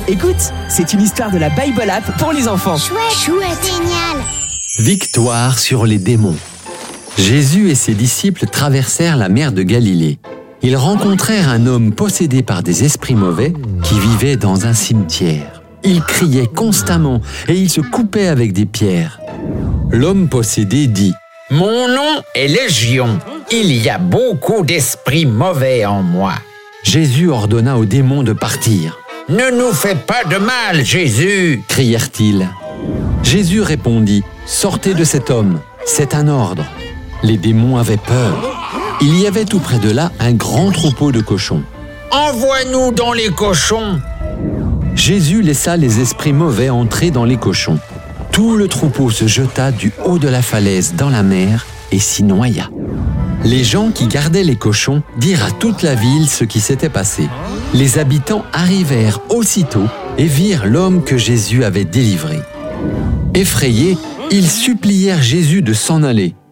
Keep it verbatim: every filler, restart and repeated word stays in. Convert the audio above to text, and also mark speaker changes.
Speaker 1: Écoute, c'est une histoire de la Bible App pour les enfants.
Speaker 2: Chouette, chouette, génial.
Speaker 3: Victoire sur les démons. Jésus et ses disciples traversèrent la mer de Galilée. Ils rencontrèrent un homme possédé par des esprits mauvais qui vivait dans un cimetière. Il criait constamment et il se coupait avec des pierres. L'homme possédé dit :
Speaker 4: « Mon nom est Légion. Il y a beaucoup d'esprits mauvais en moi. »
Speaker 3: Jésus ordonna aux démons de partir.
Speaker 4: « Ne nous fais pas de mal, Jésus !»
Speaker 3: crièrent-ils. Jésus répondit : « Sortez de cet homme, c'est un ordre. » Les démons avaient peur. Il y avait tout près de là un grand troupeau de cochons.
Speaker 4: « Envoie-nous dans les cochons !»
Speaker 3: Jésus laissa les esprits mauvais entrer dans les cochons. Tout le troupeau se jeta du haut de la falaise dans la mer et s'y noya. Les gens qui gardaient les cochons dirent à toute la ville ce qui s'était passé. Les habitants arrivèrent aussitôt et virent l'homme que Jésus avait délivré. Effrayés, ils supplièrent Jésus de s'en aller.